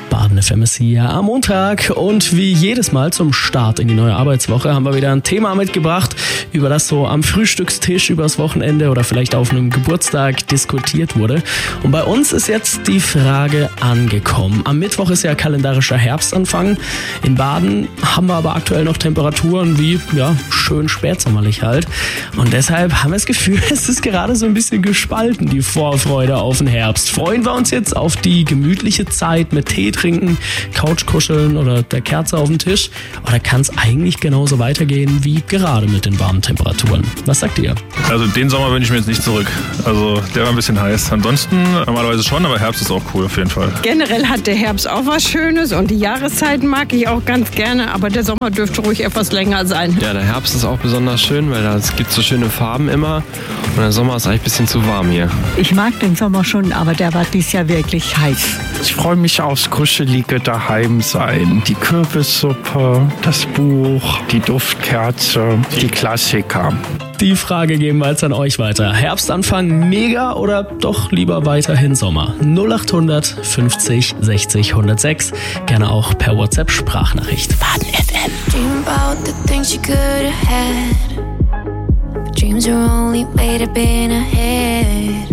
Baden FM ist hier am Montag und wie jedes Mal zum Start in die neue Arbeitswoche haben wir wieder ein Thema mitgebracht, über das so am Frühstückstisch übers Wochenende oder vielleicht auf einem Geburtstag diskutiert wurde. Und bei uns ist jetzt die Frage angekommen. Am Mittwoch ist ja kalendarischer Herbstanfang. In Baden haben wir aber aktuell noch Temperaturen wie, ja, schön spätsommerlich halt. Und deshalb haben wir das Gefühl, es ist gerade so ein bisschen gespalten, die Vorfreude auf den Herbst. Freuen wir uns jetzt auf die gemütliche Zeit mit Tee trinken, Couchkuscheln oder der Kerze auf dem Tisch? Oder kann es eigentlich genauso weitergehen wie gerade mit den warmen Temperaturen? Was sagt ihr? Also den Sommer wünsche ich mir jetzt nicht zurück. Also der war ein bisschen heiß. Ansonsten normalerweise schon, aber Herbst ist auch cool auf jeden Fall. Generell hat der Herbst auch was Schönes und die Jahreszeiten mag ich auch ganz gerne, aber der Sommer dürfte ruhig etwas länger sein. Ja, der Herbst ist auch besonders schön, weil es gibt so schöne Farben immer und der Sommer ist eigentlich ein bisschen zu warm hier. Ich mag den Sommer schon, aber der war dieses Jahr wirklich heiß. Ich freue mich aufs kuschelige Daheimsein. Die Kürbissuppe, das Buch, die Duftkerze, die Klassiker. Die Frage geben wir jetzt an euch weiter. Herbstanfang mega oder doch lieber weiterhin Sommer? 0800 50 60 106. Gerne auch per WhatsApp Sprachnachricht. Baden FM. Dream about the things you could have had. But dreams are only made up in a head.